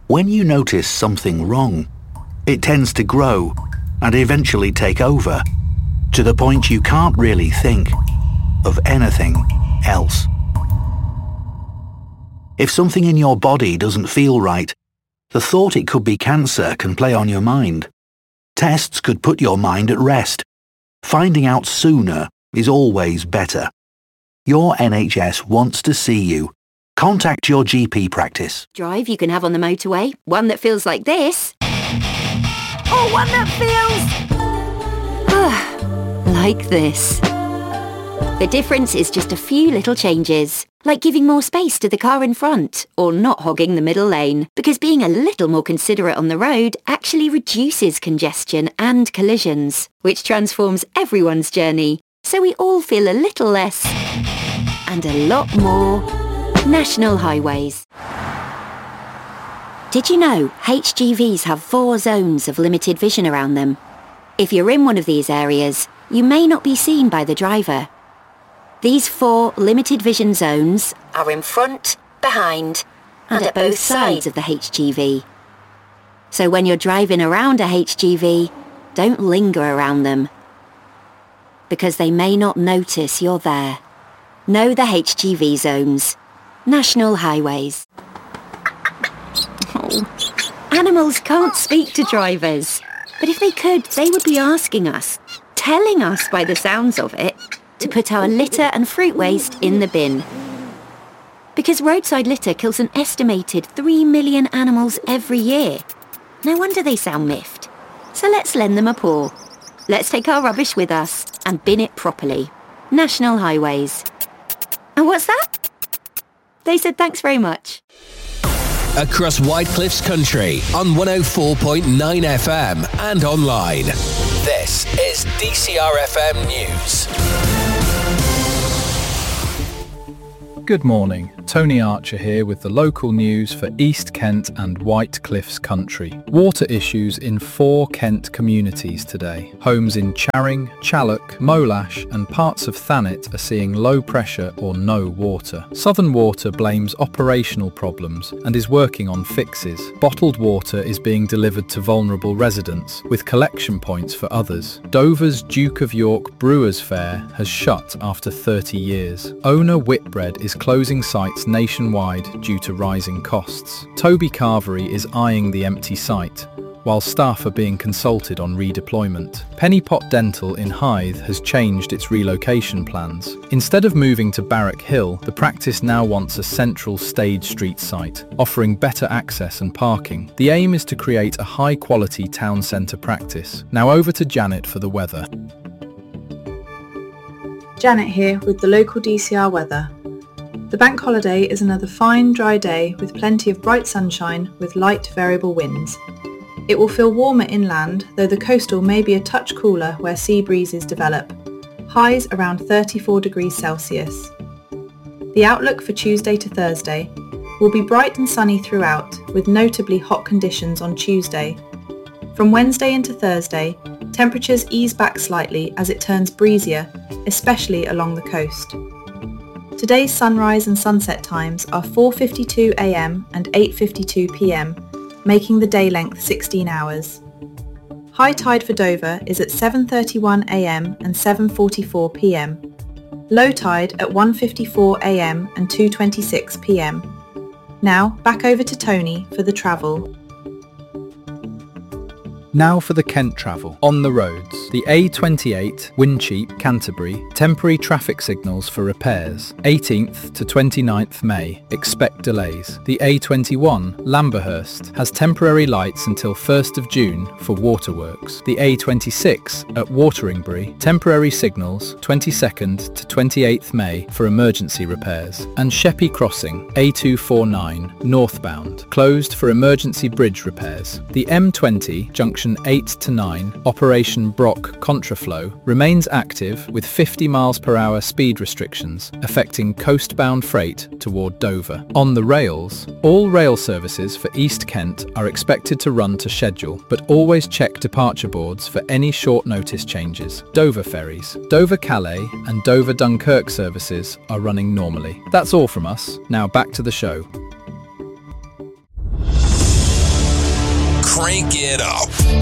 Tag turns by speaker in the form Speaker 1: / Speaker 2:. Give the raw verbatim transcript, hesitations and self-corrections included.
Speaker 1: When you notice something wrong, it tends to grow and eventually take over, to the point you can't really think of anything else. If something in your body doesn't feel right, the thought it could be cancer can play on your mind. Tests could put your mind at rest. Finding out sooner is always better. Your N H S wants to see you. Contact your G P practice.
Speaker 2: Drive you can have on the motorway, one that feels like this. Or one that feels... like this. The difference is just a few little changes, like giving more space to the car in front, or not hogging the middle lane, because being a little more considerate on the road actually reduces congestion and collisions, which transforms everyone's journey, so we all feel a little less and a lot more National Highways. Did you know H G Vs have four zones of limited vision around them? If you're in one of these areas, you may not be seen by the driver. These four limited vision zones are in front, behind, and, and at both sides of the H G V. So when you're driving around a H G V, don't linger around them, because they may not notice you're there. Know the H G V zones. National Highways. Oh. Animals can't speak to drivers, but if they could, they would be asking us, telling us by the sounds of it, to put our litter and fruit waste in the bin. Because roadside litter kills an estimated three million animals every year. No wonder they sound miffed. So let's lend them a paw. Let's take our rubbish with us and bin it properly. National Highways. And what's that? They said thanks very much.
Speaker 3: Across White Cliffs Country on one oh four point nine F M and online. This is D C R F M News.
Speaker 4: Good morning, Tony Archer here with the local news for East Kent and White Cliffs Country. Water issues in four Kent communities today. Homes in Charing, Challock, Molash and parts of Thanet are seeing low pressure or no water. Southern Water blames operational problems and is working on fixes. Bottled water is being delivered to vulnerable residents, with collection points for others. Dover's Duke of York Brewers Fair has shut after thirty years. Owner Whitbread is closing sites nationwide due to rising costs. Toby Carvery is eyeing the empty site, while staff are being consulted on redeployment. Pennypot Dental in Hythe has changed its relocation plans. Instead of moving to Barrack Hill, the practice now wants a central Stage Street site, offering better access and parking. The aim is to create a high-quality town centre practice. Now over to Janet for the weather.
Speaker 5: Janet here with the local D C R weather. The bank holiday is another fine, dry day with plenty of bright sunshine with light variable winds. It will feel warmer inland, though the coastal may be a touch cooler where sea breezes develop. Highs around thirty-four degrees Celsius. The outlook for Tuesday to Thursday will be bright and sunny throughout, with notably hot conditions on Tuesday. From Wednesday into Thursday, temperatures ease back slightly as it turns breezier, especially along the coast. Today's sunrise and sunset times are four fifty-two a m and eight fifty-two p m, making the day length sixteen hours. High tide for Dover is at seven thirty-one a m and seven forty-four p m. Low tide at one fifty-four a m and two twenty-six p m. Now back over to Tony for the travel.
Speaker 4: Now for the Kent travel. On the roads, the A twenty-eight, Wincheap, Canterbury, temporary traffic signals for repairs. eighteenth to twenty-ninth May, expect delays. The A twenty-one, Lamberhurst, has temporary lights until first of June for waterworks. The A twenty-six, at Wateringbury, temporary signals twenty-second to twenty-eighth May for emergency repairs. And Sheppey Crossing, A two forty-nine, northbound, closed for emergency bridge repairs. The M twenty, junction eight to nine, Operation Brock Contraflow, remains active with fifty miles per hour speed restrictions affecting coastbound freight toward Dover. On the rails, all rail services for East Kent are expected to run to schedule, but always check departure boards for any short notice changes. Dover ferries, Dover Calais and Dover Dunkirk services are running normally. That's all from us. Now back to the show.
Speaker 6: crank it up.